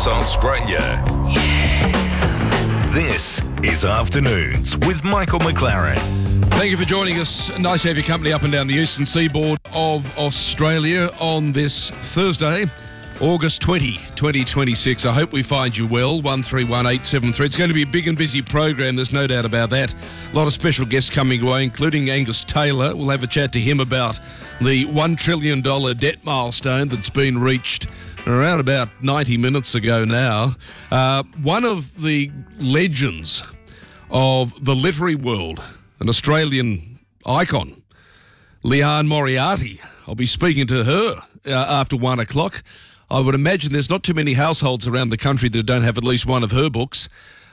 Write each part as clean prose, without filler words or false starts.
across Australia. This is Afternoons with Michael McLaren. Thank you for joining us. Nice to have your company up and down the eastern seaboard of Australia on this Thursday, August 20, 2026. I hope we find you well. 131873. It's going to be a big and busy program, there's no doubt about that. A lot of special guests coming away, including Angus Taylor. We'll have a chat to him about the $1 trillion debt milestone that's been reached around about 90 minutes ago now. One of the legends of the literary world, an Australian icon, Liane Moriarty. I'll be speaking to her after 1 o'clock. I would imagine there's not too many households around the country that don't have at least one of her books.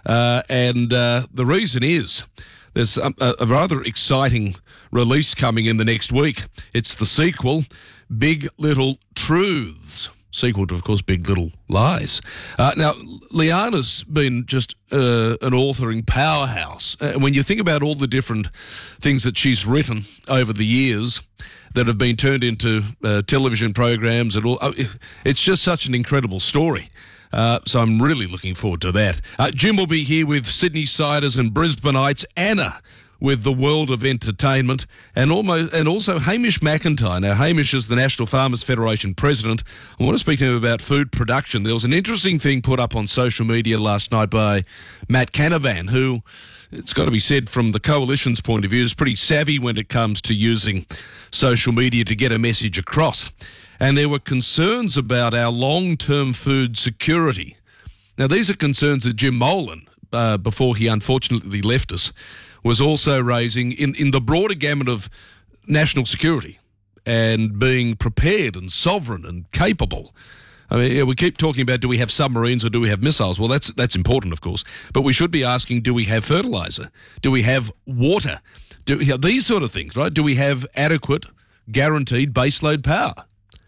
And the reason is there's a rather exciting release coming in the next week. It's the sequel, Big Little Truths. Sequel to, of course, Big Little Lies. Now, Liana's been just an authoring powerhouse. When you think about all the different things that she's written over the years that have been turned into television programs and all, it's just such an incredible story. So I'm really looking forward to that. Jim will be here with Sydney-siders and Brisbaneites, Anna with the world of entertainment, and also Hamish McIntyre. Now, Hamish is the National Farmers Federation president. I want to speak to him about food production. There was an interesting thing put up on social media last night by Matt Canavan, who, it's got to be said from the coalition's point of view, is pretty savvy when it comes to using social media to get a message across. And there were concerns about our long-term food security. Now, these are concerns that Jim Molan, before he unfortunately left us, was also raising in the broader gamut of national security and being prepared and sovereign and capable. I mean, we keep talking about, do we have submarines or do we have missiles? Well, that's important, of course. But we should be asking, do we have fertiliser? Do we have water? These sort of things, right? Do we have adequate, guaranteed baseload power?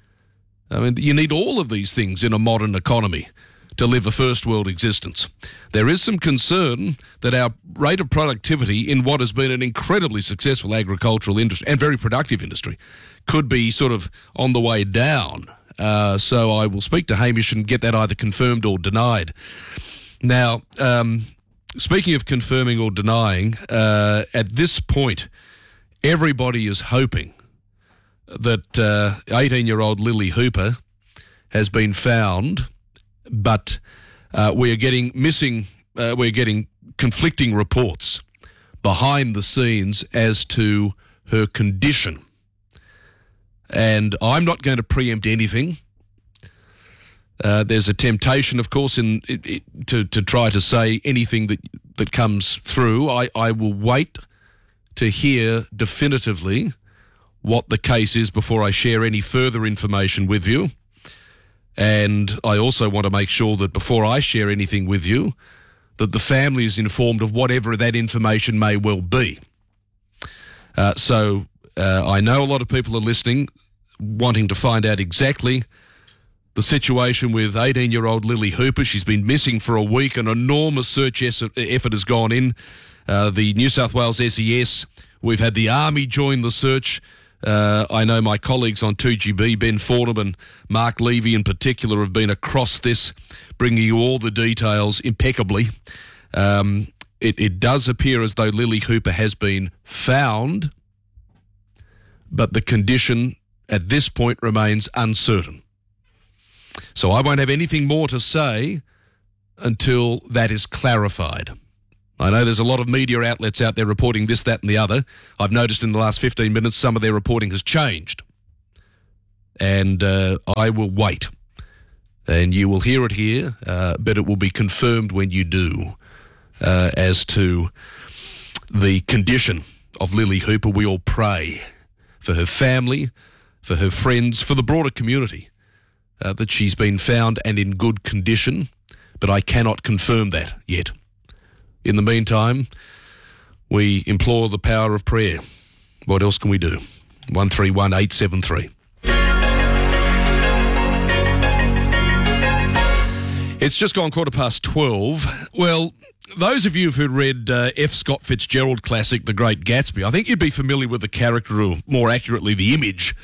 I mean, you need all of these things in a modern economy to live a first world existence. There is some concern that our rate of productivity in what has been an incredibly successful agricultural industry and very productive industry could be sort of on the way down. So I will speak to Hamish and get that either confirmed or denied. Now, speaking of confirming or denying, at this point, everybody is hoping that 18-year-old Lily Hooper has been found, but we're getting conflicting reports behind the scenes as to her condition. And I'm not going to preempt anything. There's a temptation, of course, to try to say anything that comes through. I will wait to hear definitively what the case is before I share any further information with you. And I also want to make sure that before I share anything with you, that the family is informed of whatever that information may well be. So I know a lot of people are listening, wanting to find out exactly the situation with 18-year-old Lily Hooper. She's been missing for a week. An enormous search effort has gone in. The New South Wales SES, we've had the Army join the search. I know my colleagues on 2GB, Ben Fordham and Mark Levy in particular, have been across this, bringing you all the details impeccably. It does appear as though Lily Hooper has been found, but the condition at this point remains uncertain. So I won't have anything more to say until that is clarified. I know there's a lot of media outlets out there reporting this, that and the other. I've noticed in the last 15 minutes some of their reporting has changed. And I will wait. And you will hear it here, but it will be confirmed when you do as to the condition of Lily Hooper. We all pray for her family, for her friends, for the broader community, that she's been found and in good condition, but I cannot confirm that yet. In the meantime, we implore the power of prayer. What else can we do? 131873. It's just gone 12:15. Well, those of you who've read F. Scott Fitzgerald classic, The Great Gatsby, I think you'd be familiar with the character, or more accurately, the image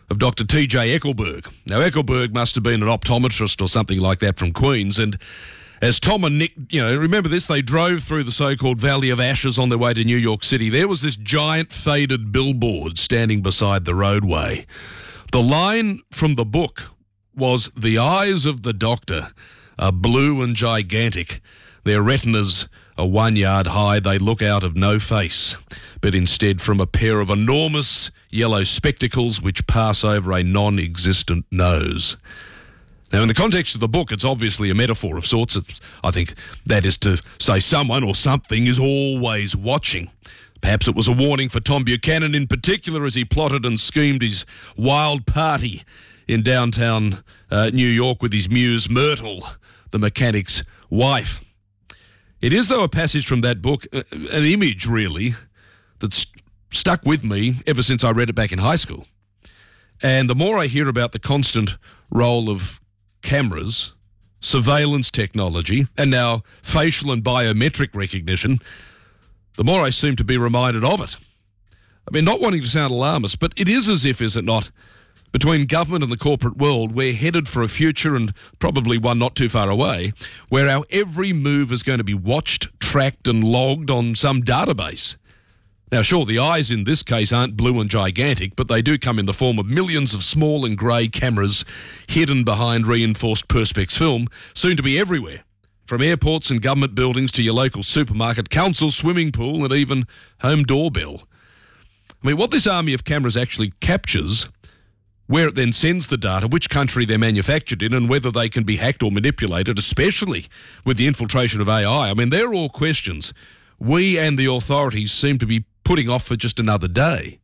of Dr. T.J. Eckelberg. Now, Eckelberg must have been an optometrist or something like that from Queens, and as Tom and Nick, remember this, they drove through the so-called Valley of Ashes on their way to New York City. There was this giant faded billboard standing beside the roadway. The line from the book was, "The eyes of the doctor are blue and gigantic. Their retinas are 1 yard high. They look out of no face, but instead from a pair of enormous yellow spectacles which pass over a non-existent nose." Now, in the context of the book, it's obviously a metaphor of sorts. I think that is to say someone or something is always watching. Perhaps it was a warning for Tom Buchanan in particular as he plotted and schemed his wild party in downtown New York with his muse Myrtle, the mechanic's wife. It is, though, a passage from that book, an image, really, that's stuck with me ever since I read it back in high school. And the more I hear about the constant role of cameras, surveillance technology, and now facial and biometric recognition, the more I seem to be reminded of it. I mean, not wanting to sound alarmist, but it is as if, is it not, between government and the corporate world, we're headed for a future, and probably one not too far away, where our every move is going to be watched, tracked and logged on some database. Now, sure, the eyes in this case aren't blue and gigantic, but they do come in the form of millions of small and grey cameras hidden behind reinforced Perspex film, soon to be everywhere, from airports and government buildings to your local supermarket, council swimming pool and even home doorbell. I mean, what this army of cameras actually captures, where it then sends the data, which country they're manufactured in, and whether they can be hacked or manipulated, especially with the infiltration of AI. I mean, they're all questions we and the authorities seem to be putting off for just another day.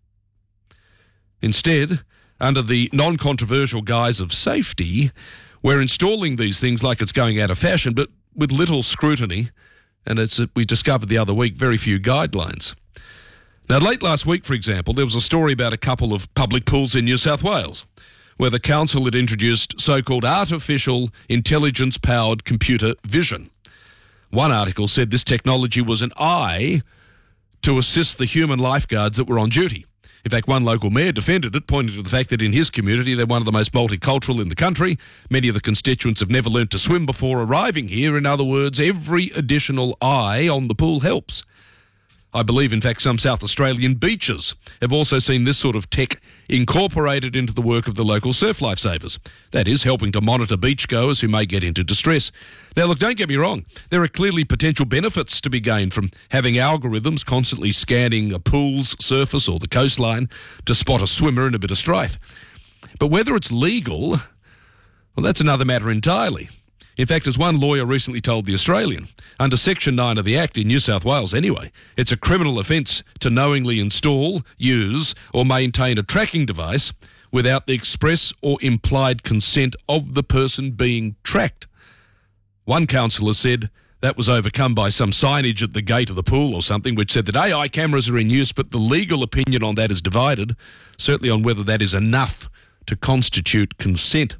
Instead, under the non-controversial guise of safety, we're installing these things like it's going out of fashion, but with little scrutiny, and we discovered the other week, very few guidelines. Now, late last week, for example, there was a story about a couple of public pools in New South Wales where the council had introduced so-called artificial intelligence-powered computer vision. One article said this technology was an eye to assist the human lifeguards that were on duty. In fact, one local mayor defended it, pointing to the fact that in his community they're one of the most multicultural in the country. Many of the constituents have never learnt to swim before arriving here. In other words, every additional eye on the pool helps. I believe, in fact, some South Australian beaches have also seen this sort of tech incorporated into the work of the local surf lifesavers. That is, helping to monitor beachgoers who may get into distress. Now, look, don't get me wrong. There are clearly potential benefits to be gained from having algorithms constantly scanning a pool's surface or the coastline to spot a swimmer in a bit of strife. But whether it's legal, well, that's another matter entirely. In fact, as one lawyer recently told The Australian, under Section 9 of the Act in New South Wales anyway, it's a criminal offence to knowingly install, use or maintain a tracking device without the express or implied consent of the person being tracked. One councillor said that was overcome by some signage at the gate of the pool or something which said that AI cameras are in use, but the legal opinion on that is divided, certainly on whether that is enough to constitute consent.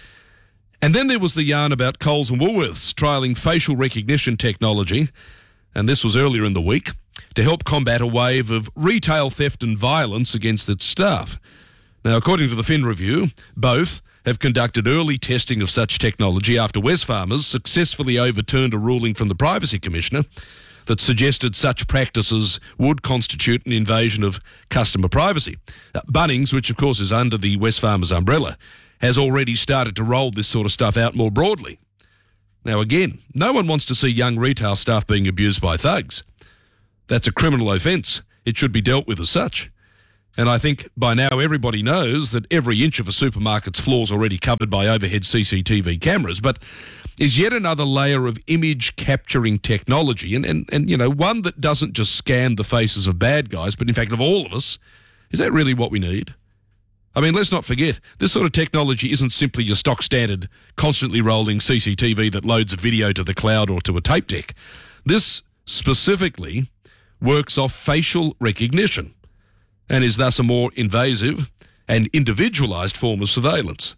And then there was the yarn about Coles and Woolworths trialling facial recognition technology, and this was earlier in the week, to help combat a wave of retail theft and violence against its staff. Now, according to the Fin Review, both have conducted early testing of such technology after Wesfarmers successfully overturned a ruling from the Privacy Commissioner that suggested such practices would constitute an invasion of customer privacy. Bunnings, which of course is under the Wesfarmers umbrella, has already started to roll this sort of stuff out more broadly. Now again, no one wants to see young retail staff being abused by thugs. That's a criminal offence. It should be dealt with as such. And I think by now everybody knows that every inch of a supermarket's floor is already covered by overhead CCTV cameras, but is yet another layer of image capturing technology, and one that doesn't just scan the faces of bad guys, but in fact of all of us. Is that really what we need? I mean, let's not forget, this sort of technology isn't simply your stock standard, constantly rolling CCTV that loads a video to the cloud or to a tape deck. This specifically works off facial recognition and is thus a more invasive and individualised form of surveillance.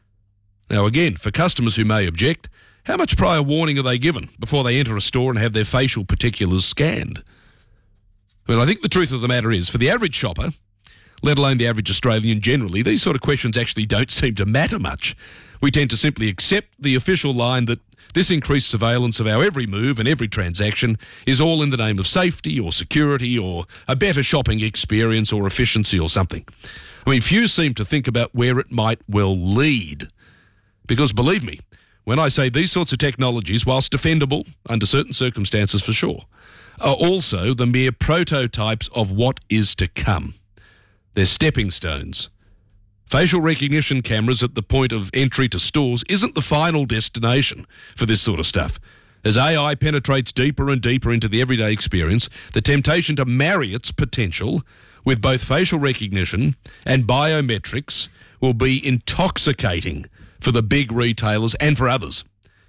Now again, for customers who may object, how much prior warning are they given before they enter a store and have their facial particulars scanned? Well, I think the truth of the matter is, for the average shopper, let alone the average Australian generally, these sort of questions actually don't seem to matter much. We tend to simply accept the official line that this increased surveillance of our every move and every transaction is all in the name of safety or security or a better shopping experience or efficiency or something. I mean, few seem to think about where it might well lead. Because believe me, when I say these sorts of technologies, whilst defendable under certain circumstances for sure, are also the mere prototypes of what is to come. They're stepping stones. Facial recognition cameras at the point of entry to stores isn't the final destination for this sort of stuff. As AI penetrates deeper and deeper into the everyday experience, the temptation to marry its potential with both facial recognition and biometrics will be intoxicating for the big retailers and for others.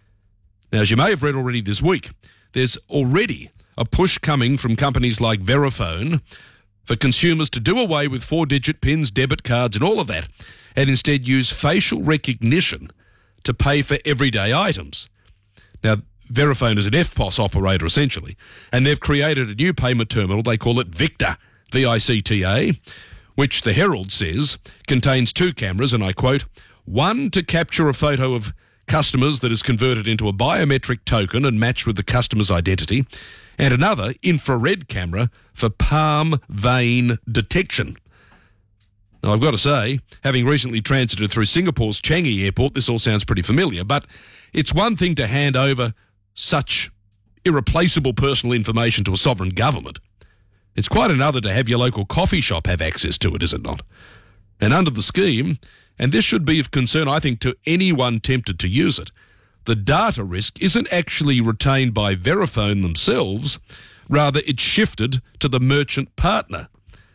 Now, as you may have read already this week, there's already a push coming from companies like Verifone for consumers to do away with 4-digit PINs, debit cards and all of that, and instead use facial recognition to pay for everyday items. Now, Verifone is an FPOS operator essentially, and they've created a new payment terminal. They call it Victa, V-I-C-T-A, which the Herald says contains 2 cameras, and I quote, one to capture a photo of customers that is converted into a biometric token and matched with the customer's identity, and another infrared camera for palm vein detection. Now, I've got to say, having recently transited through Singapore's Changi Airport, this all sounds pretty familiar, but it's one thing to hand over such irreplaceable personal information to a sovereign government. It's quite another to have your local coffee shop have access to it, is it not? And under the scheme, and this should be of concern, I think, to anyone tempted to use it, the data risk isn't actually retained by Verifone themselves, rather it's shifted to the merchant partner.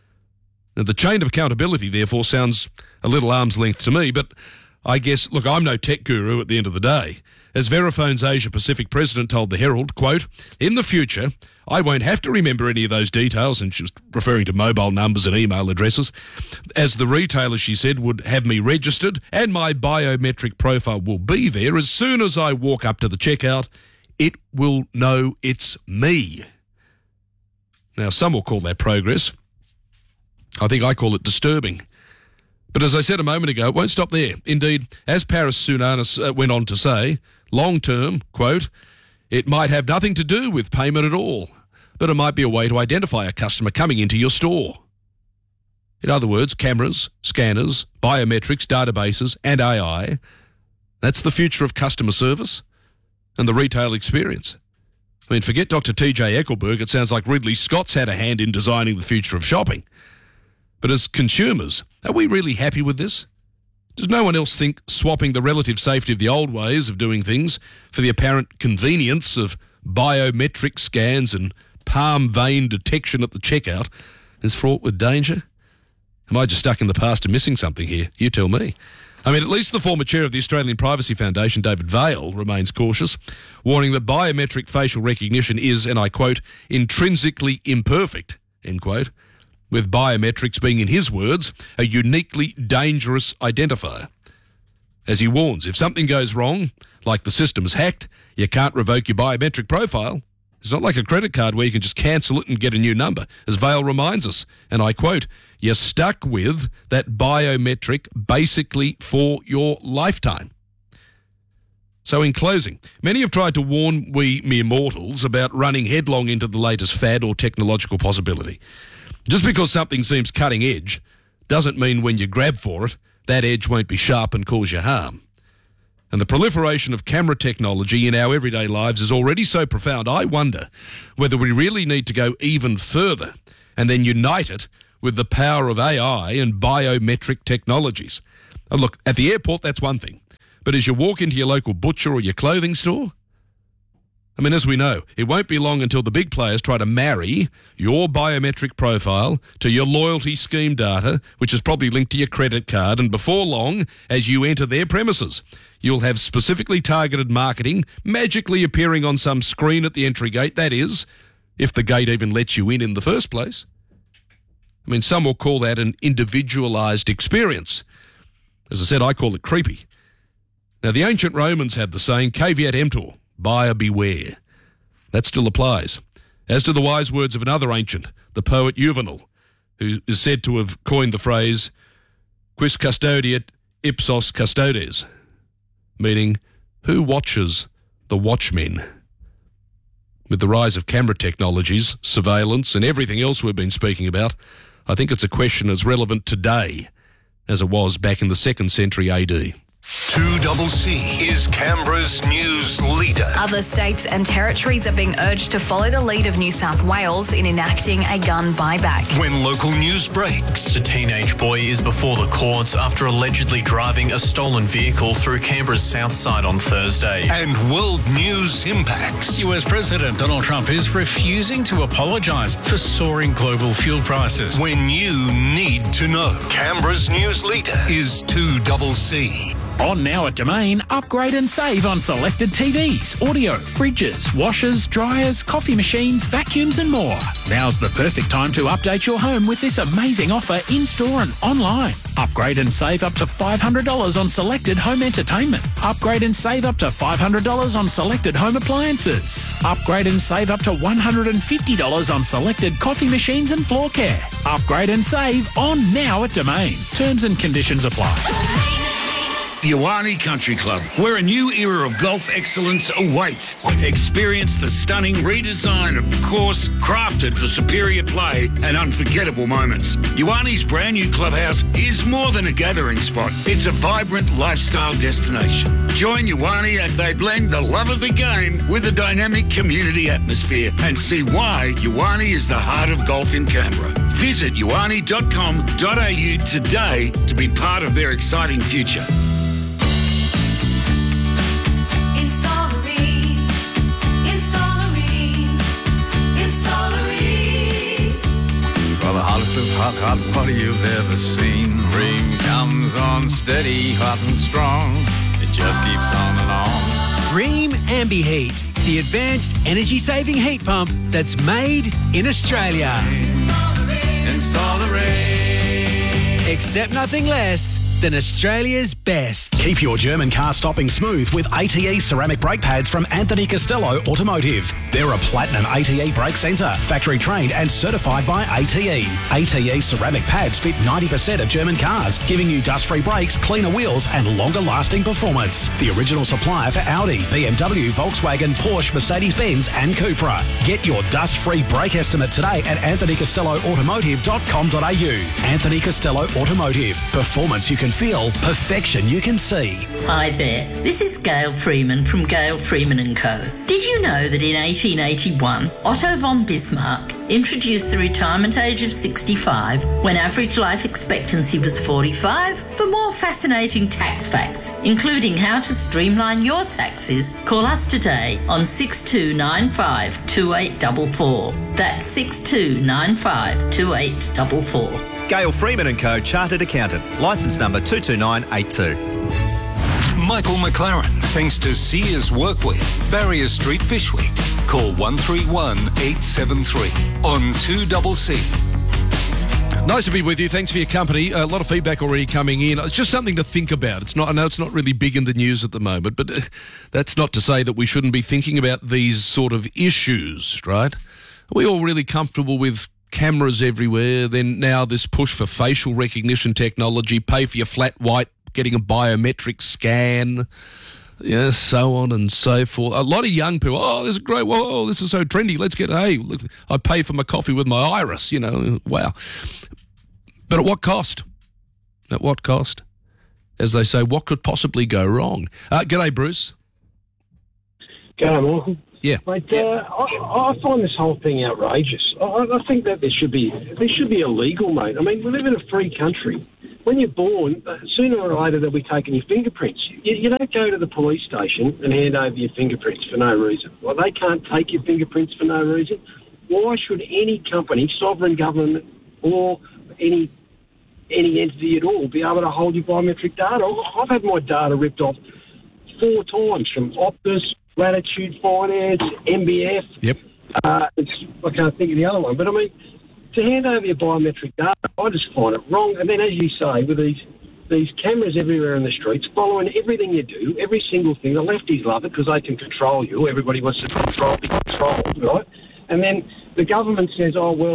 Now, the chain of accountability, therefore, sounds a little arm's length to me, but I guess, look, I'm no tech guru at the end of the day. As Verifone's Asia-Pacific president told the Herald, quote, in the future, I won't have to remember any of those details, and she was referring to mobile numbers and email addresses, as the retailer, she said, would have me registered and my biometric profile will be there. As soon as I walk up to the checkout, it will know it's me. Now, some will call that progress. I think I call it disturbing. But as I said a moment ago, it won't stop there. Indeed, as Paris Sounanis went on to say, long-term, quote, it might have nothing to do with payment at all, but it might be a way to identify a customer coming into your store. In other words, cameras, scanners, biometrics, databases, and AI, that's the future of customer service and the retail experience. I mean, forget Dr. T.J. Eckelberg, it sounds like Ridley Scott's had a hand in designing the future of shopping. But as consumers, are we really happy with this? Does no one else think swapping the relative safety of the old ways of doing things for the apparent convenience of biometric scans and palm vein detection at the checkout is fraught with danger? Am I just stuck in the past and missing something here? You tell me. I mean, at least the former chair of the Australian Privacy Foundation, David Vaile, remains cautious, warning that biometric facial recognition is, and I quote, intrinsically imperfect, end quote, with biometrics being, in his words, a uniquely dangerous identifier. As he warns, if something goes wrong, like the system is hacked, you can't revoke your biometric profile. It's not like a credit card where you can just cancel it and get a new number. As Vaile reminds us, and I quote, you're stuck with that biometric basically for your lifetime. So in closing, many have tried to warn we mere mortals about running headlong into the latest fad or technological possibility. Just because something seems cutting edge doesn't mean when you grab for it, that edge won't be sharp and cause you harm. And the proliferation of camera technology in our everyday lives is already so profound, I wonder whether we really need to go even further and then unite it with the power of AI and biometric technologies. And look, at the airport, that's one thing. But as you walk into your local butcher or your clothing store, I mean, as we know, it won't be long until the big players try to marry your biometric profile to your loyalty scheme data, which is probably linked to your credit card, and before long, as you enter their premises, you'll have specifically targeted marketing magically appearing on some screen at the entry gate, that is, if the gate even lets you in the first place. I mean, some will call that an individualised experience. As I said, I call it creepy. Now, the ancient Romans had the saying, caveat emptor, buyer beware. That still applies, as do the wise words of another ancient, the poet Juvenal. who is said to have coined the phrase "quis custodiet ipsos custodes," meaning who watches the watchmen. With the rise of camera technologies, surveillance and everything else we've been speaking about, I think it's a question as relevant today as it was back in the 2nd century AD. 2CC is Canberra's news leader. Other states and territories are being urged to follow the lead of New South Wales in enacting a gun buyback. When local news breaks. The teenage boy is before the courts after allegedly driving a stolen vehicle through Canberra's south side on Thursday. And world news impacts. US President Donald Trump is refusing to apologise for soaring global fuel prices. When you need to know. Canberra's news leader is 2CC. On now at Domain, upgrade and save on selected TVs, audio, fridges, washers, dryers, coffee machines, vacuums and more. Now's the perfect time to update your home with this amazing offer in-store and online. Upgrade and save up to $500 on selected home entertainment. Upgrade and save up to $500 on selected home appliances. Upgrade and save up to $150 on selected coffee machines and floor care. Upgrade and save on now at Domain. Terms and conditions apply. Yoani Country Club, where a new era of golf excellence awaits. Experience the stunning redesign of the course, crafted for superior play and unforgettable moments. Yoani's brand new clubhouse is more than a gathering spot. It's a vibrant lifestyle destination. Join Yoani as they blend the love of the game with a dynamic community atmosphere and see why Yoani is the heart of golf in Canberra. Visit yoani.com.au today to be part of their exciting future. For the hottest of hot water you've ever seen. Ream comes on steady, hot and strong. It just keeps on and on. Ream AmbiHeat, the advanced energy-saving heat pump that's made in Australia. Install a Ream. Accept nothing less than Australia's best. Keep your German car stopping smooth with ATE ceramic brake pads from Anthony Costello Automotive. They're a platinum ATE brake centre, factory trained and certified by ATE. ATE ceramic pads fit 90% of German cars, giving you dust-free brakes, cleaner wheels and longer-lasting performance. The original supplier for Audi, BMW, Volkswagen, Porsche, Mercedes-Benz and Cupra. Get your dust-free brake estimate today at anthonycostelloautomotive.com.au. Anthony Costello Automotive. Performance you can feel, perfection you can see. Hi there, this is Gail Freeman from Gail Freeman & Co. Did you know that in 1881, Otto von Bismarck introduced the retirement age of 65 when average life expectancy was 45? For more fascinating tax facts, including how to streamline your taxes, call us today on 6295 2844. That's 6295 2844. Gail Freeman & Co. Chartered Accountant. Licence number 22982. Michael McLaren, thanks to Sears Workwear, Barrier Street, Fyshwick. Call 131 873 on 2CC. Nice to be with you. Thanks for your company. A lot of feedback already coming in. It's just something to think about. I know it's not really big in the news at the moment, but that's not to say that we shouldn't be thinking about these sort of issues, right? Are we all really comfortable with cameras everywhere? Then now this push for facial recognition technology, pay for your flat white, getting a biometric scan, yeah, so on and so forth. A lot of young people, this is great, whoa, this is so trendy, let's get, hey, look, I pay for my coffee with my iris, wow. But at what cost? At what cost? As they say, what could possibly go wrong? G'day, Bruce. G'day, Michael. Yeah. Mate, I find this whole thing outrageous. I think that this should be illegal, mate. I mean, we live in a free country. When you're born, sooner or later they'll be taking your fingerprints. You don't go to the police station and hand over your fingerprints for no reason. Well, they can't take your fingerprints for no reason. Why should any company, sovereign government, or any entity at all be able to hold your biometric data? I've had my data ripped off 4 times from Optus, Latitude Finance, MBF. Yep. I can't think of the other one. But, I mean, to hand over your biometric data, I just find it wrong. And then, as you say, with these cameras everywhere in the streets, following everything you do, every single thing, the lefties love it because they can control you. Everybody wants to be controlled, right? And then the government says, oh, well,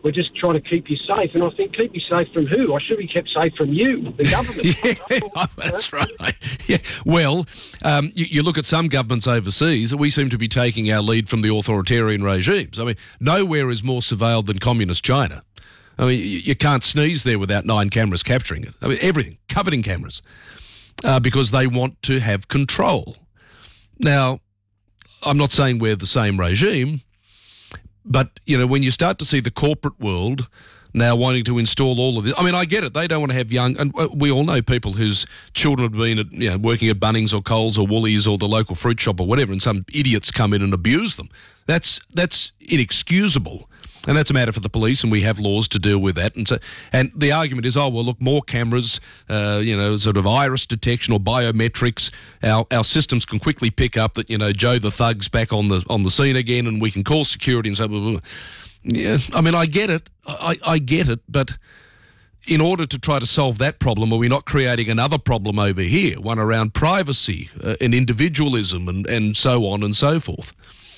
we're just trying to keep you safe. And I think, keep you safe from who? I should be kept safe from you, the government. That's right. Yeah. Well, you look at some governments overseas, we seem to be taking our lead from the authoritarian regimes. I mean, nowhere is more surveilled than communist China. I mean, you can't sneeze there without 9 cameras capturing it. I mean, everything, covered in cameras, because they want to have control. Now, I'm not saying we're the same regime, but, you know, when you start to see the corporate world now wanting to install all of this, I mean, I get it. They don't want to have young, and we all know people whose children have been working at Bunnings or Coles or Woolies or the local fruit shop or whatever, and some idiots come in and abuse them. That's inexcusable. And that's a matter for the police, and we have laws to deal with that. And the argument is, oh, well, look, more cameras, sort of iris detection or biometrics. Our systems can quickly pick up that, Joe the Thug's back on the scene again, and we can call security and say, blah, blah, blah. Yeah, I mean, I get it. I get it, but in order to try to solve that problem, are we not creating another problem over here, one around privacy and individualism and so on and so forth?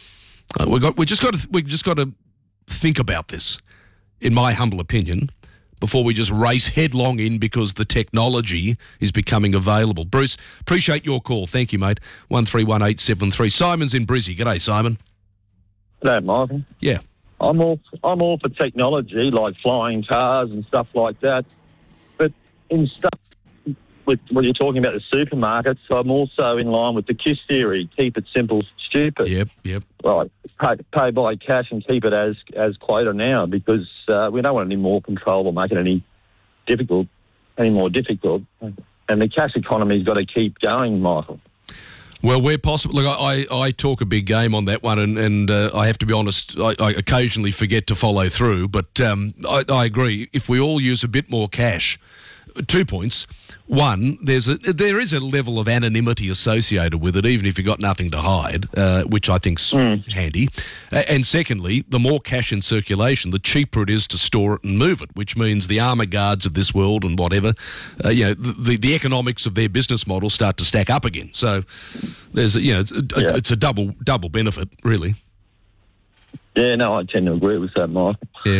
We just got to think about this, in my humble opinion, before we just race headlong in because the technology is becoming available. Bruce, appreciate your call. Thank you, mate. 131873. Simon's in Brizzy. G'day, Simon. G'day, Michael. Yeah. I'm all for technology, like flying cars and stuff like that. But in stuff with what you're talking about, the supermarkets, I'm also in line with the KISS theory. Keep it simple, stupid. Yep. Right. Pay by cash and keep it as quota now, because we don't want any more control or make it any more difficult. And the cash economy's got to keep going, Michael. Well, where possible. Look, I talk a big game on that one, and I have to be honest, I occasionally forget to follow through, but I agree. If we all use a bit more cash, 2 points. One, there is a level of anonymity associated with it, even if you've got nothing to hide, which I think's handy. And secondly, the more cash in circulation, the cheaper it is to store it and move it, which means the armour guards of this world and whatever, the economics of their business model start to stack up again. So there's it's a double benefit, really. Yeah, no, I tend to agree with that, Mike. Yeah,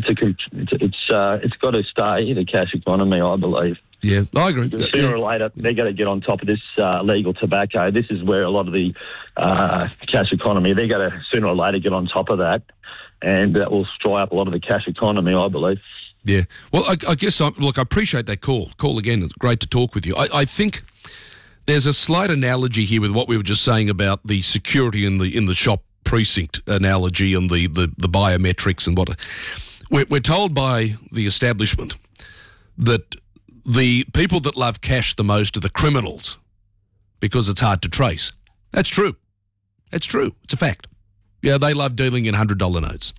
it's got to stay the cash economy, I believe. Yeah, I agree. Sooner or later, they're going to get on top of this legal tobacco. This is where a lot of the cash economy, they're going to sooner or later get on top of that, and that will dry up a lot of the cash economy, I believe. Yeah. Well, I guess, I appreciate that call. Call again. It's great to talk with you. I think there's a slight analogy here with what we were just saying about the security in the shop precinct analogy and the biometrics and what. We're told by the establishment that the people that love cash the most are the criminals because it's hard to trace. That's true. It's true. It's a fact. Yeah, they love dealing in $100 notes.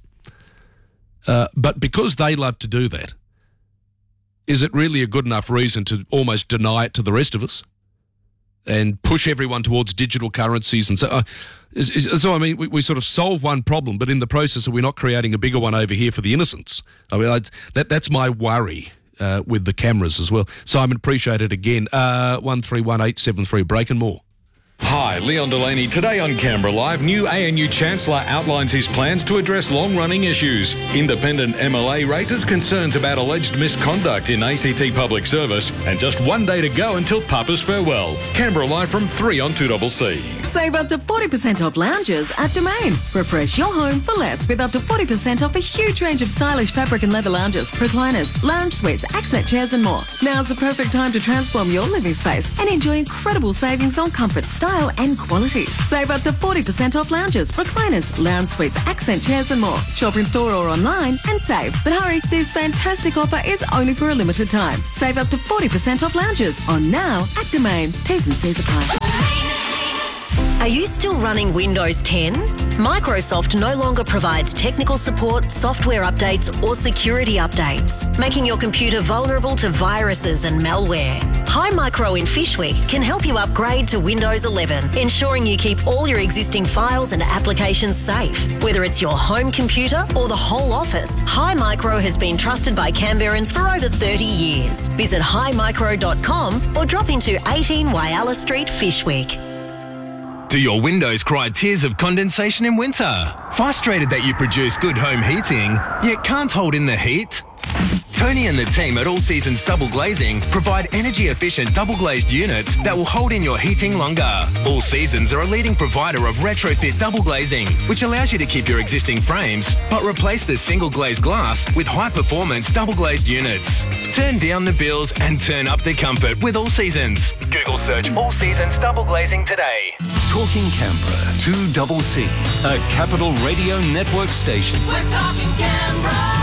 But because they love to do that, is it really a good enough reason to almost deny it to the rest of us and push everyone towards digital currencies? And so, I mean, we sort of solve one problem, but in the process, are we not creating a bigger one over here for the innocents? I mean, that's my worry with the cameras as well. Simon, appreciate it again. 131873, breaking more. Hi, Leon Delaney. Today on Canberra Live, new ANU Chancellor outlines his plans to address long-running issues. Independent MLA raises concerns about alleged misconduct in ACT public service, and just one day to go until Papa's farewell. Canberra Live from 3 on 2CC. Save up to 40% off lounges at Domain. Refresh your home for less with up to 40% off a huge range of stylish fabric and leather lounges, recliners, lounge suites, accent chairs and more. Now's the perfect time to transform your living space and enjoy incredible savings on comfort, style and quality. Save up to 40% off lounges, recliners, lounge suites, accent chairs and more. Shop in store or online and save. But hurry, this fantastic offer is only for a limited time. Save up to 40% off lounges on now at Domain. T's and C's apply. Are you still running Windows 10? Microsoft no longer provides technical support, software updates or security updates, making your computer vulnerable to viruses and malware. Hi Micro in Fishwick can help you upgrade to Windows 11, ensuring you keep all your existing files and applications safe. Whether it's your home computer or the whole office, Hi Micro has been trusted by Canberrans for over 30 years. Visit himicro.com or drop into 18 Whyalla Street, Fishwick. Do your windows cry tears of condensation in winter? Frustrated that you produce good home heating, yet can't hold in the heat? Tony and the team at All Seasons Double Glazing provide energy-efficient double-glazed units that will hold in your heating longer. All Seasons are a leading provider of retrofit double glazing, which allows you to keep your existing frames, but replace the single-glazed glass with high-performance double-glazed units. Turn down the bills and turn up the comfort with All Seasons. Google search All Seasons Double Glazing today. Talking Canberra, 2CC, a Capital Radio Network station. We're talking Canberra.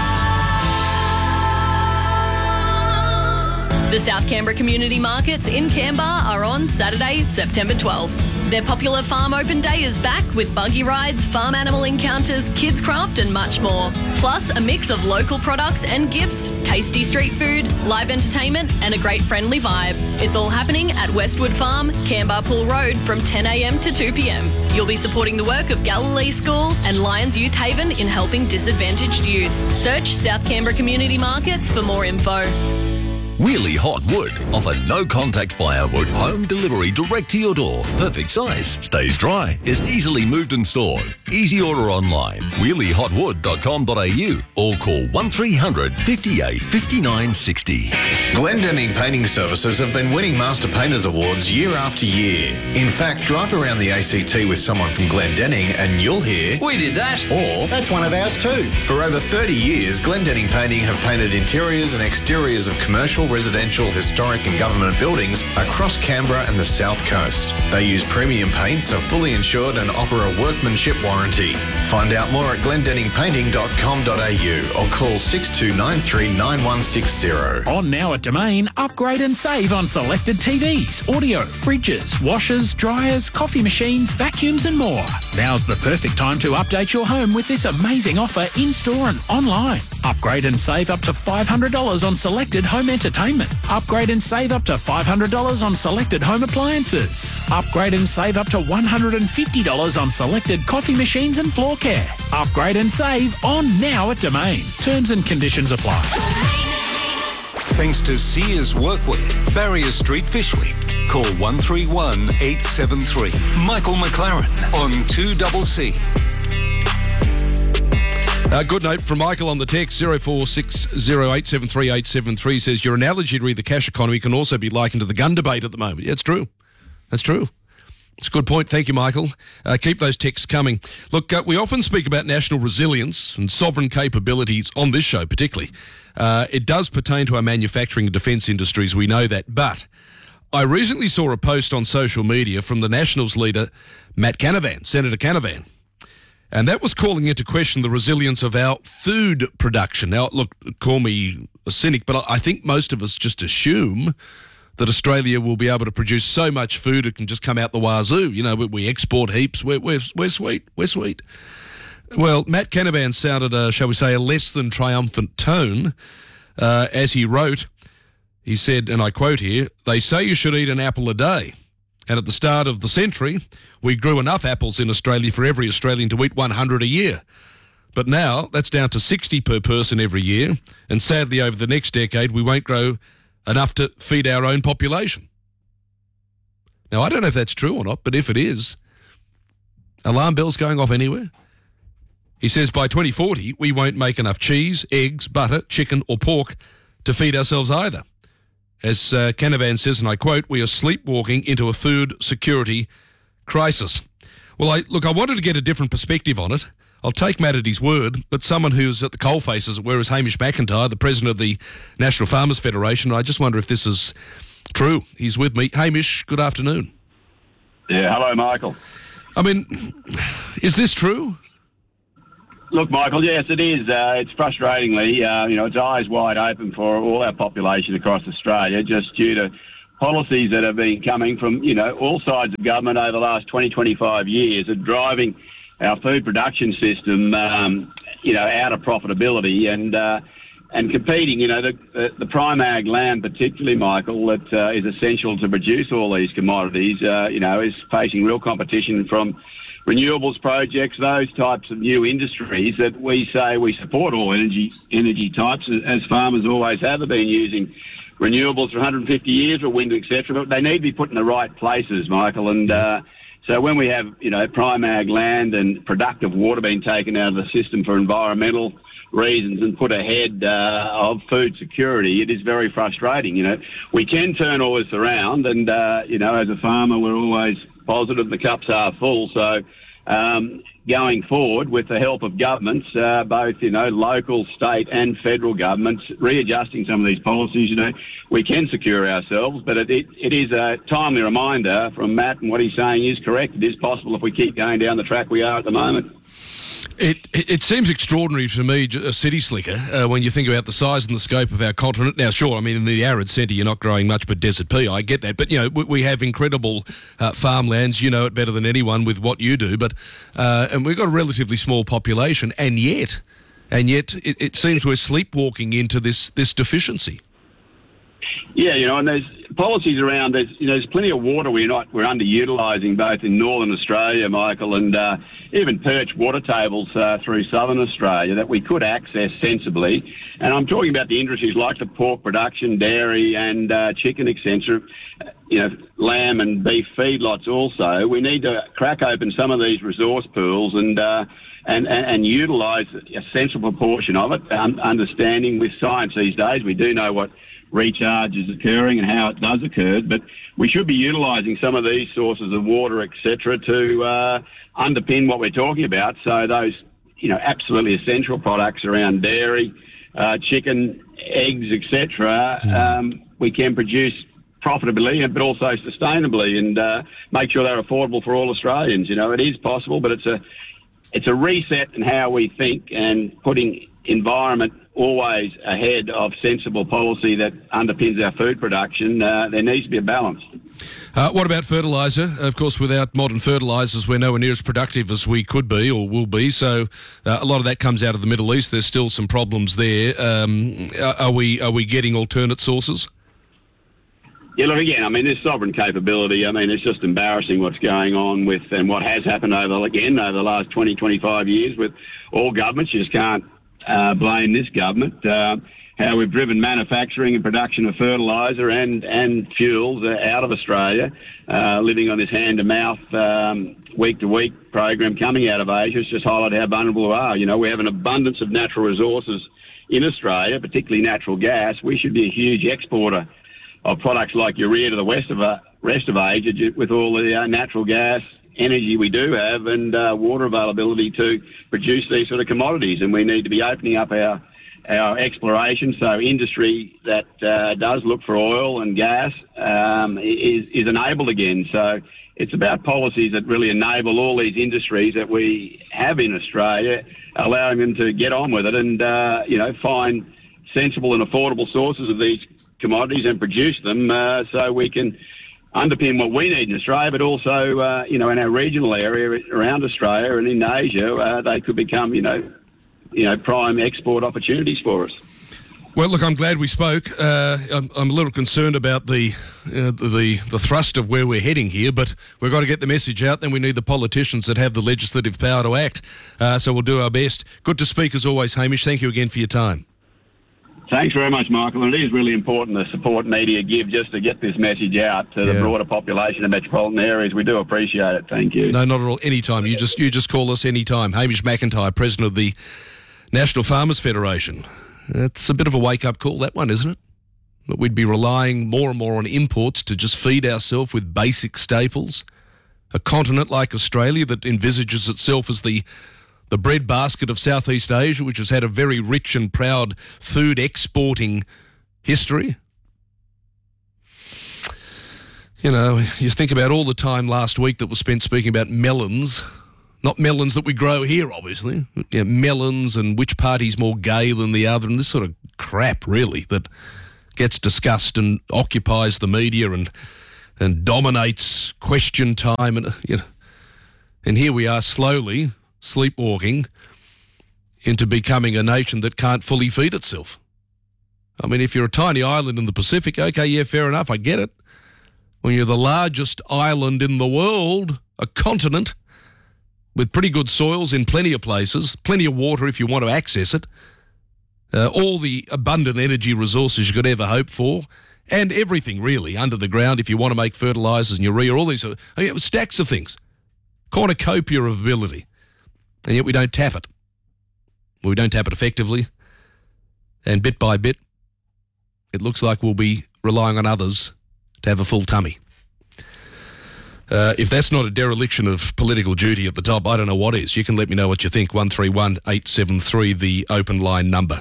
The South Canberra Community Markets in Canberra are on Saturday, September 12th. Their popular Farm Open Day is back with buggy rides, farm animal encounters, kids craft and much more. Plus a mix of local products and gifts, tasty street food, live entertainment and a great friendly vibe. It's all happening at Westwood Farm, Canberra Pool Road from 10 a.m. to 2 p.m. You'll be supporting the work of Galilee School and Lions Youth Haven in helping disadvantaged youth. Search South Canberra Community Markets for more info. Wheelie Hot Wood offer no-contact firewood home delivery direct to your door. Perfect size, stays dry, is easily moved and stored. Easy order online, wheeliehotwood.com.au or call 1300 58 59 60. Glendenning Painting Services have been winning Master Painters Awards year after year. In fact, drive around the ACT with someone from Glendenning and you'll hear, "We did that," or "That's one of ours too." For over 30 years, Glendenning Painting have painted interiors and exteriors of commercial, residential, historic and government buildings across Canberra and the South Coast. They use premium paints, are fully insured and offer a workmanship warranty. Find out more at glendenningpainting.com.au or call 6293 9160. On now at Domain, upgrade and save on selected TVs, audio, fridges, washers, dryers, coffee machines, vacuums and more. Now's the perfect time to update your home with this amazing offer in-store and online. Upgrade and save up to $500 on selected home entertainment. Upgrade and save up to $500 on selected home appliances. Upgrade and save up to $150 on selected coffee machines and floor care. Upgrade and save on now at Domain. Terms and conditions apply. Thanks to Sears Workwear, Barrier Street, Fyshwick. Call 131 873. Michael McLaren on 2CC. Good note from Michael on the text 0460873873 says your analogy to the cash economy can also be likened to the gun debate at the moment. Yeah, it's true. That's true. It's a good point. Thank you, Michael. Keep those texts coming. Look, we often speak about national resilience and sovereign capabilities on this show particularly. It does pertain to our manufacturing and defence industries, we know that. But I recently saw a post on social media from the Nationals leader, Matt Canavan, Senator Canavan. And that was calling into question the resilience of our food production. Now, look, call me a cynic, but I think most of us just assume that Australia will be able to produce so much food it can just come out the wazoo. You know, we export heaps. We're sweet. We're sweet. Well, Matt Canavan sounded, shall we say, a less than triumphant tone as he wrote. He said, and I quote here, "They say you should eat an apple a day. And at the start of the century, we grew enough apples in Australia for every Australian to eat 100 a year. But now that's down to 60 per person every year. And sadly, over the next decade, we won't grow enough to feed our own population." Now, I don't know if that's true or not, but if it is, alarm bells going off anywhere? He says by 2040, we won't make enough cheese, eggs, butter, chicken or pork to feed ourselves either. As Canavan says, and I quote, "We are sleepwalking into a food security crisis." Well, I wanted to get a different perspective on it. I'll take Matt at his word, but someone who's at the coalface, as it were, is Hamish McIntyre, the president of the National Farmers Federation. I just wonder if this is true. He's with me. Hamish, good afternoon. Yeah, hello, Michael. I mean, is this true? Look, Michael, yes, it is. It's frustratingly, it's eyes wide open for all our population across Australia, just due to policies that have been coming from, all sides of government over the last 20, 25 years are driving our food production system, out of profitability and competing. The prime ag land, particularly, Michael, that is essential to produce all these commodities, is facing real competition from renewables projects, those types of new industries that we say we support all energy types, as farmers always have. They've been using renewables for 150 years, or wind, etc. But they need to be put in the right places, Michael. And So when we have, prime ag land and productive water being taken out of the system for environmental reasons and put ahead of food security, it is very frustrating. We can turn all this around, and as a farmer, we're always positive the cups are full. So going forward, with the help of governments, both local, state, and federal governments, readjusting some of these policies, we can secure ourselves. But it is a timely reminder from Matt, and what he's saying is correct. It is possible if we keep going down the track we are at the moment. It seems extraordinary to me, a city slicker, when you think about the size and the scope of our continent. Now, sure, I mean, in the arid centre, you're not growing much but desert pea. I get that. But, we have incredible farmlands. You know it better than anyone with what you do. But and we've got a relatively small population, and yet it seems we're sleepwalking into this deficiency. Yeah, and there's policies around. There's plenty of water we're underutilising both in northern Australia, Michael, and even perch water tables through southern Australia that we could access sensibly. And I'm talking about the industries like the pork production, dairy, and chicken, etc. Lamb and beef feedlots. Also, we need to crack open some of these resource pools and utilise a sensible proportion of it. Understanding with science these days, we do know what recharge is occurring and how it does occur, but we should be utilising some of these sources of water, etc., to underpin what we're talking about. So those, absolutely essential products around dairy, chicken, eggs, etc., we can produce profitably, but also sustainably, and make sure they're affordable for all Australians. It is possible, but it's a reset in how we think, and putting environment always ahead of sensible policy that underpins our food production. There needs to be a balance. What about fertiliser? Of course, without modern fertilisers, we're nowhere near as productive as we could be or will be. So a lot of that comes out of the Middle East. There's still some problems there. Are we getting alternate sources? Yeah, look, again, there's sovereign capability. It's just embarrassing what's going on with, and what has happened over the last 20, 25 years with all governments. You just can't blame this government. How we've driven manufacturing and production of fertiliser and fuels out of Australia, living on this hand-to-mouth, week-to-week program coming out of Asia. It's just highlighted how vulnerable we are. We have an abundance of natural resources in Australia, particularly natural gas. We should be a huge exporter of products like urea to the rest of Asia, with all the natural gas energy we do have and water availability to produce these sort of commodities. And we need to be opening up our exploration, so industry that does look for oil and gas is enabled again. So it's about policies that really enable all these industries that we have in Australia, allowing them to get on with it and find sensible and affordable sources of these commodities and produce them, so we can underpin what we need in Australia, but also, in our regional area around Australia and in Asia, they could become, prime export opportunities for us. Well, look, I'm glad we spoke. I'm a little concerned about the thrust of where we're heading here, but we've got to get the message out. Then we need the politicians that have the legislative power to act. So we'll do our best. Good to speak as always, Hamish. Thank you again for your time. Thanks very much, Michael. And it is really important the support media give just to get this message out to the broader population of metropolitan areas. We do appreciate it. Thank you. No, not at all. Anytime. You just call us anytime. Hamish McIntyre, President of the National Farmers Federation. It's a bit of a wake-up call, that one, isn't it? That we'd be relying more and more on imports to just feed ourselves with basic staples. A continent like Australia that envisages itself as the breadbasket of Southeast Asia, which has had a very rich and proud food exporting history. You think about all the time last week that was spent speaking about melons, not melons that we grow here, obviously. Melons and which party's more gay than the other, and this sort of crap, really, that gets discussed and occupies the media and dominates question time. And here we are slowly sleepwalking into becoming a nation that can't fully feed itself. If you're a tiny island in the Pacific, okay, yeah, fair enough, I get it. When you're the largest island in the world, a continent with pretty good soils in plenty of places, plenty of water if you want to access it, all the abundant energy resources you could ever hope for, and everything really under the ground if you want to make fertilisers and urea, all these stacks of things. cornucopia of ability, and yet we don't tap it. We don't tap it effectively, and bit by bit, it looks like we'll be relying on others to have a full tummy. If that's not a dereliction of political duty at the top, I don't know what is. You can let me know what you think. 131 873, the open line number.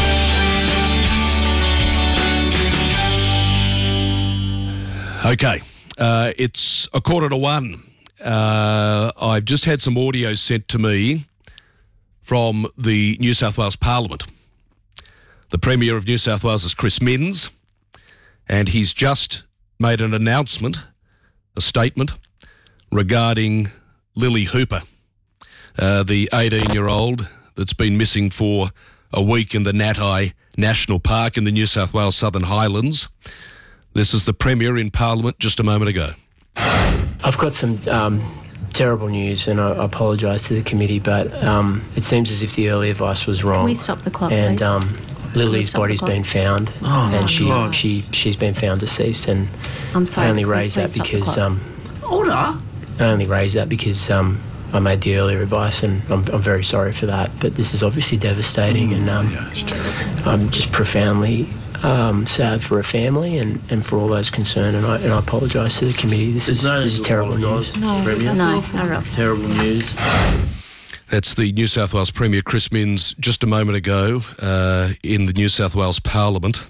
Okay, it's 1:15. I've just had some audio sent to me from the New South Wales Parliament. The Premier of New South Wales is Chris Minns, and he's just made an announcement, a statement, regarding Lily Hooper, the 18-year-old that's been missing for a week in the Natai National Park in the New South Wales Southern Highlands. This is the Premier in Parliament just a moment ago. I've got some terrible news, and I apologise to the committee, but it seems as if the early advice was wrong. Can we stop the clock, and, please? Lily's body's been found, and she's been found deceased. And I'm sorry. I only raised that because Order. I only raised that because I made the earlier advice, and I'm very sorry for that. But this is obviously devastating, and it's terrible. I'm just profoundly sad for her family and for all those concerned, and I apologise to the committee. This is terrible news. No, Terrible news. That's the New South Wales Premier, Chris Minns, just a moment ago in the New South Wales Parliament.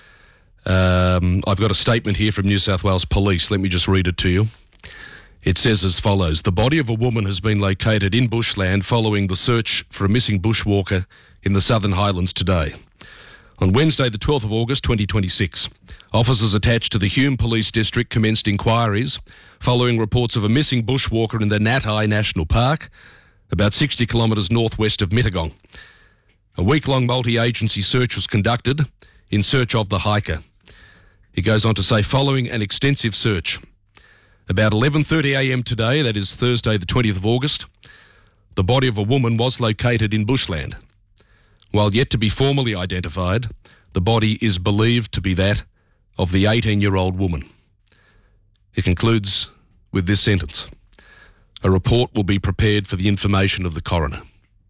I've got a statement here from New South Wales Police. Let me just read it to you. It says as follows: the body of a woman has been located in bushland following the search for a missing bushwalker in the Southern Highlands today. On Wednesday, the 12th of August 2026, officers attached to the Hume Police District commenced inquiries following reports of a missing bushwalker in the Natai National Park, about 60 kilometres northwest of Mittagong. A week-long multi-agency search was conducted in search of the hiker. He goes on to say, following an extensive search, about 11:30am today, that is Thursday the 20th of August, the body of a woman was located in bushland. While yet to be formally identified, the body is believed to be that of the 18-year-old woman. It concludes with this sentence: a report will be prepared for the information of the coroner.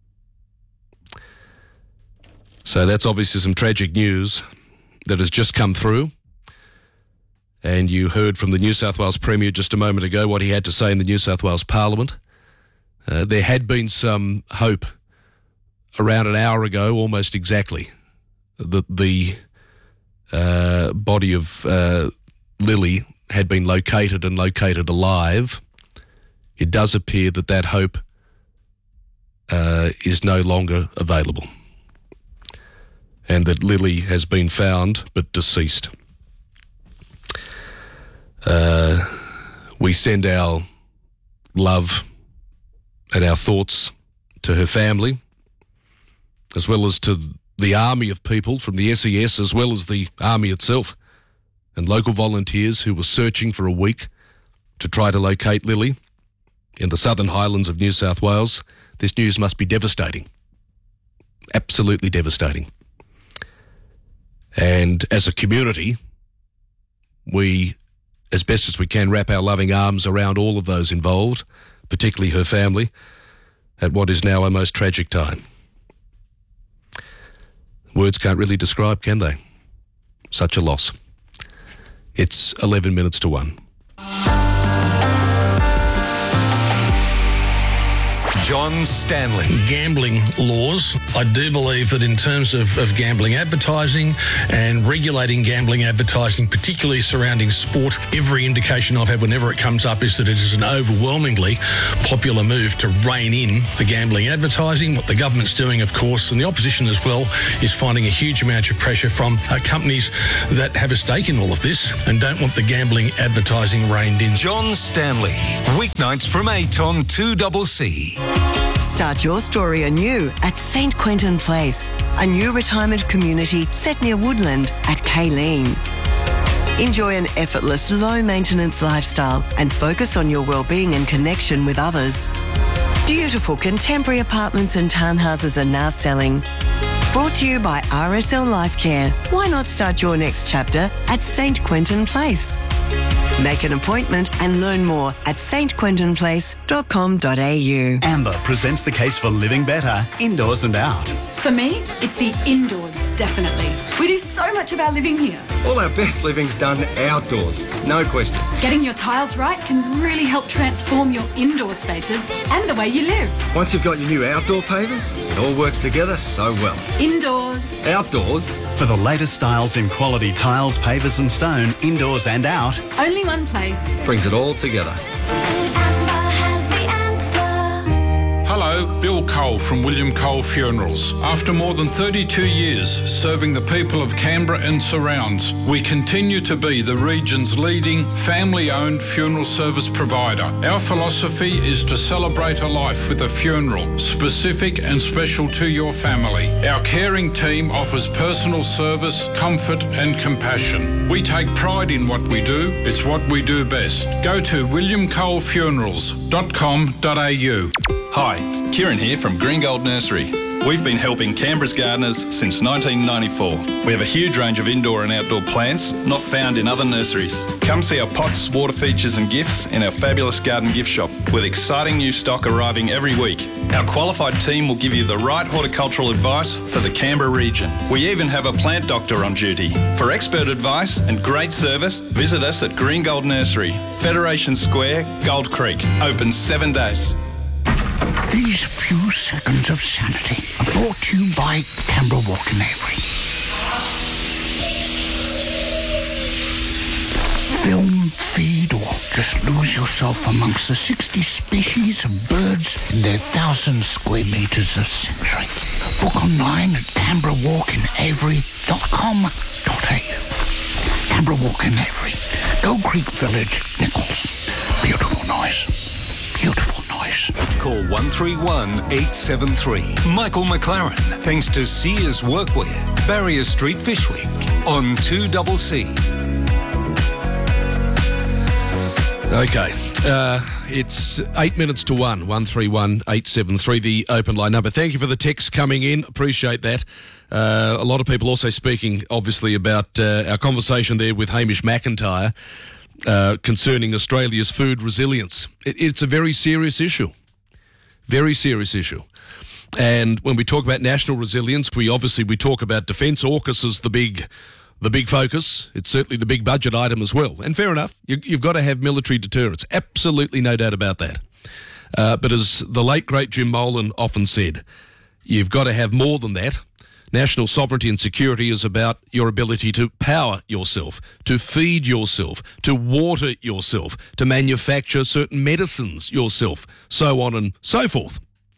So that's obviously some tragic news that has just come through. And you heard from the New South Wales Premier just a moment ago what he had to say in the New South Wales Parliament. There had been some hope around an hour ago, almost exactly, that the body of Lily had been located and located alive. It does appear that that hope is no longer available, and that Lily has been found but deceased. We send our love and our thoughts to her family, as well as to the army of people from the SES, as well as the army itself, and local volunteers who were searching for a week to try to locate Lily in the Southern Highlands of New South Wales. This news must be devastating. Absolutely devastating. And as a community, we, as best as we can, wrap our loving arms around all of those involved, particularly her family, at what is now a most tragic time. Words can't really describe, can they? Such a loss. It's 11 minutes to 1. John Stanley. Gambling laws. I do believe that in terms of gambling advertising and regulating gambling advertising, particularly surrounding sport, every indication I've had whenever it comes up is that it is an overwhelmingly popular move to rein in the gambling advertising. What the government's doing, of course, and the opposition as well, is finding a huge amount of pressure from companies that have a stake in all of this and don't want the gambling advertising reined in. John Stanley. Weeknights from 8 on 2CC. Start your story anew at St Quentin Place, a new retirement community set near Woodland at Kayleen. Enjoy an effortless, low-maintenance lifestyle and focus on your well-being and connection with others. Beautiful contemporary apartments and townhouses are now selling. Brought to you by RSL Life Care. Why not start your next chapter at St Quentin Place? Make an appointment and learn more at stquentinplace.com.au. Amber presents the case for living better, indoors and out. For me, it's the indoors, definitely. We do so much of our living here. All our best living's done outdoors, no question. Getting your tiles right can really help transform your indoor spaces and the way you live. Once you've got your new outdoor pavers, it all works together so well. Indoors. Outdoors. For the latest styles in quality tiles, pavers and stone, indoors and out. Only one place. Brings it all together. Hello, Bill Cole from William Cole Funerals. After more than 32 years serving the people of Canberra and surrounds, we continue to be the region's leading family-owned funeral service provider. Our philosophy is to celebrate a life with a funeral, specific and special to your family. Our caring team offers personal service, comfort and compassion. We take pride in what we do. It's what we do best. Go to williamcolefunerals.com.au. Hi, Kieran here from Green Gold Nursery. We've been helping Canberra's gardeners since 1994. We have a huge range of indoor and outdoor plants not found in other nurseries. Come see our pots, water features and gifts in our fabulous garden gift shop with exciting new stock arriving every week. Our qualified team will give you the right horticultural advice for the Canberra region. We even have a plant doctor on duty. For expert advice and great service, visit us at Green Gold Nursery, Federation Square, Gold Creek. Open 7 days. These few seconds of sanity are brought to you by Canberra Walk in Avery. Film, feed, or just lose yourself amongst the 60 species of birds in their 1,000 square metres of sanctuary. Book online at canberrawalkinavery.com.au. Canberra Walk in Avery, Gold Creek Village, Nichols. Beautiful noise. Beautiful noise. Call 131 873. Michael McLaren, thanks to Sears Workwear, Barrier Street Fish Week on 2CC. Okay, it's 8 minutes to 1, 131 873, the open line number. Thank you for the text coming in. Appreciate that. A lot of people also speaking, obviously, about our conversation there with Hamish McIntyre concerning Australia's food resilience. It's a very serious issue. Very serious issue. And when we talk about national resilience, we talk about Defence. AUKUS is the big focus. It's certainly the big budget item as well. And fair enough, you've got to have military deterrence. Absolutely no doubt about that. But as the late, great Jim Molan often said, you've got to have more than that. National sovereignty and security is about your ability to power yourself, to feed yourself, to water yourself, to manufacture certain medicines yourself, so on and so forth.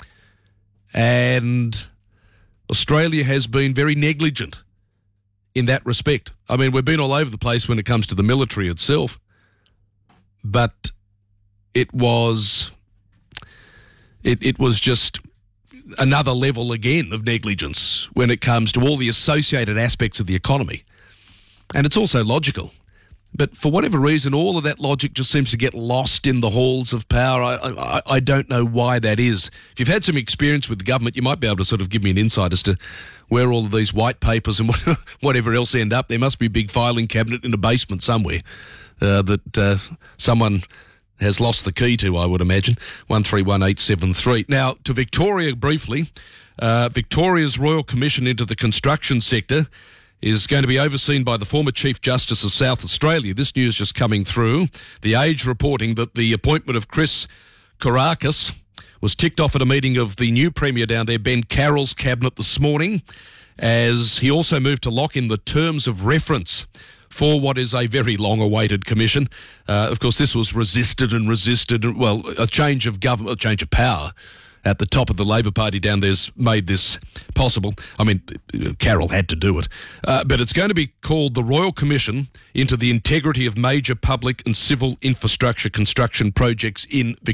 And Australia has been very negligent in that respect. I mean, we've been all over the place when it comes to the military itself, but it was just another level again of negligence when it comes to all the associated aspects of the economy. And it's also logical. But for whatever reason, all of that logic just seems to get lost in the halls of power. I don't know why that is. If you've had some experience with the government, you might be able to sort of give me an insight as to where all of these white papers and whatever else end up. There must be a big filing cabinet in a basement somewhere that someone has lost the key to, I would imagine. 131873. Now, to Victoria briefly. Victoria's Royal Commission into the construction sector is going to be overseen by the former Chief Justice of South Australia. This news just coming through. The Age reporting that the appointment of Chris Kourakis was ticked off at a meeting of the new Premier down there, Ben Carroll's cabinet this morning, as he also moved to lock in the terms of reference for what is a very long-awaited commission. Of course, this was resisted. Well, a change of government, a change of power at the top of the Labor Party down there's made this possible. I mean, Carroll had to do it. But it's going to be called the Royal Commission into the Integrity of Major Public and Civil Infrastructure Construction Projects in Victoria.